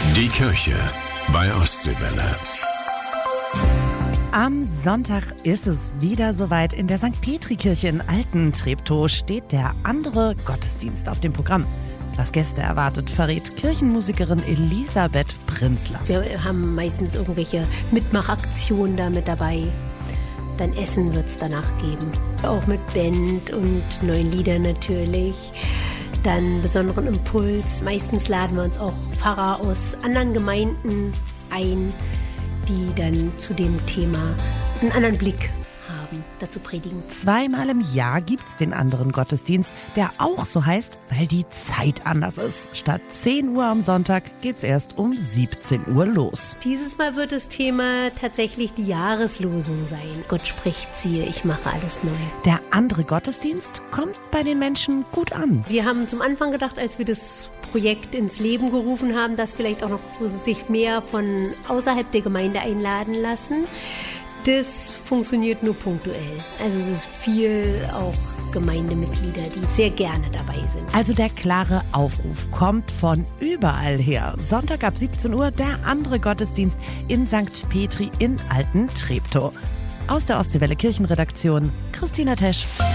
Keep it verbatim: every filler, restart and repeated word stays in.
Die Kirche bei Ostseewelle. Am Sonntag ist es wieder soweit. In der Sankt Petri-Kirche in Alten-Treptow steht der andere Gottesdienst auf dem Programm. Was Gäste erwartet, verrät Kirchenmusikerin Elisabeth Prinzler. Wir haben meistens irgendwelche Mitmachaktionen da mit dabei. Dann Essen wird es danach geben. Auch mit Band und neuen Liedern natürlich. Dann besonderen Impuls. Meistens laden wir uns auch Pfarrer aus anderen Gemeinden ein, die dann zu dem Thema einen anderen Blick haben, dazu predigen. Zweimal im Jahr gibt's den anderen Gottesdienst, der auch so heißt, weil die Zeit anders ist. Statt zehn Uhr am Sonntag geht's erst um siebzehn Uhr los. Dieses Mal wird das Thema tatsächlich die Jahreslosung sein. Gott spricht, siehe, ich mache alles neu. Der andere Gottesdienst kommt bei den Menschen gut an. Wir haben zum Anfang gedacht, als wir das Projekt ins Leben gerufen haben, dass vielleicht auch noch sich mehr von außerhalb der Gemeinde einladen lassen. Das funktioniert nur punktuell. Also es ist viel auch Gemeindemitglieder, die sehr gerne dabei sind. Also der klare Aufruf kommt von überall her. Sonntag ab siebzehn Uhr der andere Gottesdienst in Sankt Petri in Alten-Treptow. Aus der Ostseewelle Kirchenredaktion, Christina Tesch.